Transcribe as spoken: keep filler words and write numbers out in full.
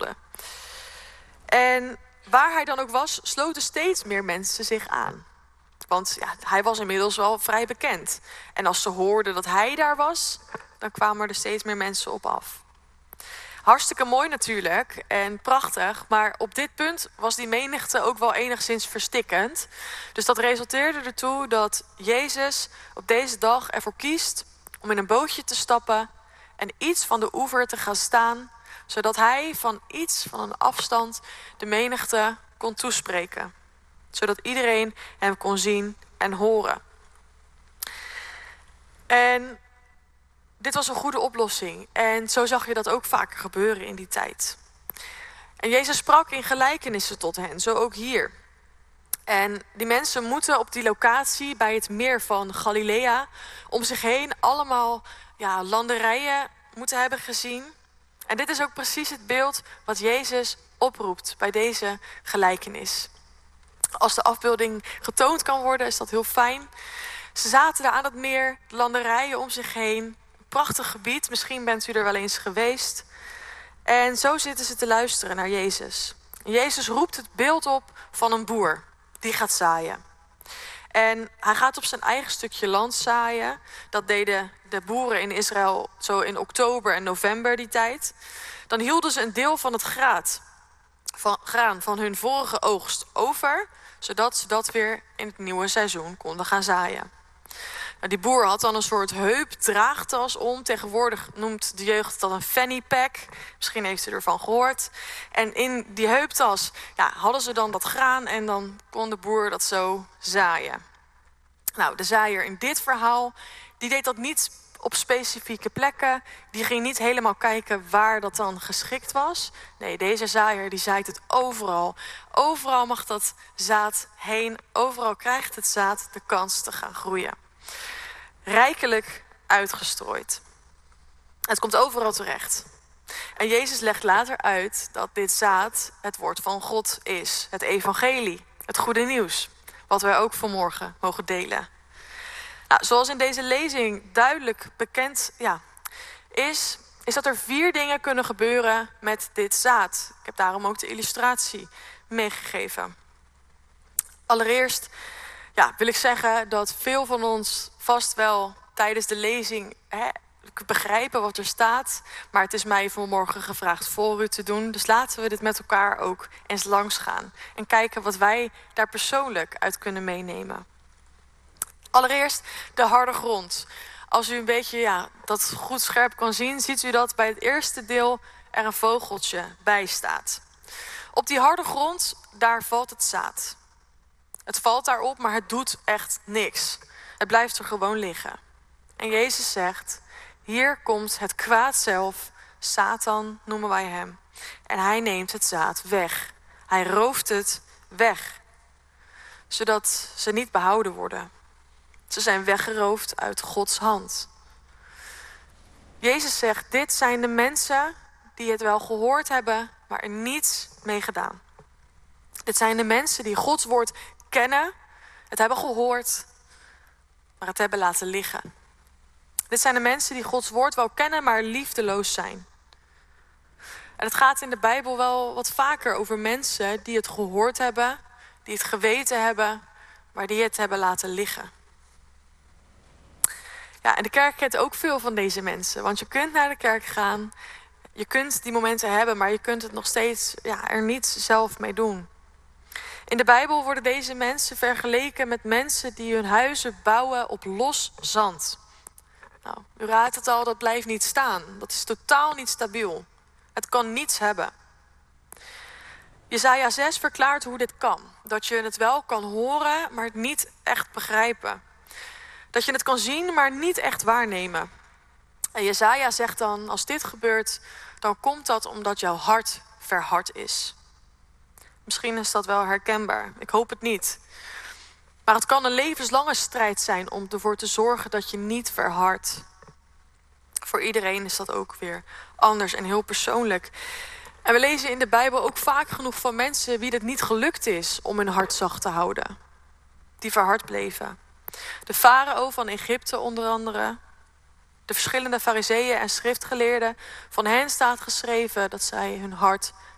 maanden. En waar hij dan ook was, sloten steeds meer mensen zich aan. Want ja, hij was inmiddels wel vrij bekend. En als ze hoorden dat hij daar was, dan kwamen er steeds meer mensen op af. Hartstikke mooi natuurlijk en prachtig, maar op dit punt was die menigte ook wel enigszins verstikkend. Dus dat resulteerde ertoe dat Jezus op deze dag ervoor kiest om in een bootje te stappen en iets van de oever te gaan staan, zodat hij van iets van een afstand de menigte kon toespreken. Zodat iedereen hem kon zien en horen. En dit was een goede oplossing. En zo zag je dat ook vaker gebeuren in die tijd. En Jezus sprak in gelijkenissen tot hen, zo ook hier. En die mensen moeten op die locatie bij het meer van Galilea om zich heen allemaal ja, landerijen moeten hebben gezien. En dit is ook precies het beeld wat Jezus oproept bij deze gelijkenis. Als de afbeelding getoond kan worden, is dat heel fijn. Ze zaten daar aan het meer, landerijen om zich heen. Een prachtig gebied, misschien bent u er wel eens geweest. En zo zitten ze te luisteren naar Jezus. Jezus roept het beeld op van een boer die gaat zaaien. En hij gaat op zijn eigen stukje land zaaien. Dat deden de boeren in Israël zo in oktober en november die tijd. Dan hielden ze een deel van het graad, van, graan van hun vorige oogst over, zodat ze dat weer in het nieuwe seizoen konden gaan zaaien. Nou, die boer had dan een soort heupdraagtas om. Tegenwoordig noemt de jeugd dat een fanny pack. Misschien heeft u ervan gehoord. En in die heuptas ja, hadden ze dan dat graan en dan kon de boer dat zo zaaien. Nou, de zaaier in dit verhaal, die deed dat niet op specifieke plekken. Die ging niet helemaal kijken waar dat dan geschikt was. Nee, deze zaaier die zaait het overal. Overal mag dat zaad heen. Overal krijgt het zaad de kans te gaan groeien. Rijkelijk uitgestrooid. Het komt overal terecht. En Jezus legt later uit dat dit zaad het woord van God is. Het evangelie, het goede nieuws. Wat wij ook vanmorgen mogen delen. Nou, zoals in deze lezing duidelijk bekend ja, is, is dat er vier dingen kunnen gebeuren met dit zaad. Ik heb daarom ook de illustratie meegegeven. Allereerst ja, wil ik zeggen dat veel van ons vast wel tijdens de lezing hè, begrijpen wat er staat. Maar het is mij vanmorgen gevraagd voor u te doen. Dus laten we dit met elkaar ook eens langs gaan. En kijken wat wij daar persoonlijk uit kunnen meenemen. Allereerst de harde grond. Als u een beetje ja, dat goed scherp kan zien, ziet u dat bij het eerste deel er een vogeltje bij staat. Op die harde grond, daar valt het zaad. Het valt daarop, maar het doet echt niks. Het blijft er gewoon liggen. En Jezus zegt, hier komt het kwaad zelf, Satan noemen wij hem. En hij neemt het zaad weg. Hij rooft het weg. Zodat ze niet behouden worden. Ze zijn weggeroofd uit Gods hand. Jezus zegt, dit zijn de mensen die het wel gehoord hebben, maar er niets mee gedaan. Dit zijn de mensen die Gods woord kennen, het hebben gehoord, maar het hebben laten liggen. Dit zijn de mensen die Gods woord wel kennen, maar liefdeloos zijn. En het gaat in de Bijbel wel wat vaker over mensen die het gehoord hebben, die het geweten hebben, maar die het hebben laten liggen. Ja, en de kerk kent ook veel van deze mensen. Want je kunt naar de kerk gaan, je kunt die momenten hebben, maar je kunt het nog steeds ja, er niet zelf mee doen. In de Bijbel worden deze mensen vergeleken met mensen die hun huizen bouwen op los zand. Nou, u raadt het al, dat blijft niet staan. Dat is totaal niet stabiel. Het kan niets hebben. Jesaja zes verklaart hoe dit kan. Dat je het wel kan horen, maar het niet echt begrijpen. Dat je het kan zien, maar niet echt waarnemen. En Jesaja zegt dan, als dit gebeurt, dan komt dat omdat jouw hart verhard is. Misschien is dat wel herkenbaar. Ik hoop het niet. Maar het kan een levenslange strijd zijn om ervoor te zorgen dat je niet verhardt. Voor iedereen is dat ook weer anders en heel persoonlijk. En we lezen in de Bijbel ook vaak genoeg van mensen wie het niet gelukt is om hun hart zacht te houden. Die verhard bleven. De farao van Egypte onder andere. De verschillende fariseeën en schriftgeleerden. Van hen staat geschreven dat zij hun hart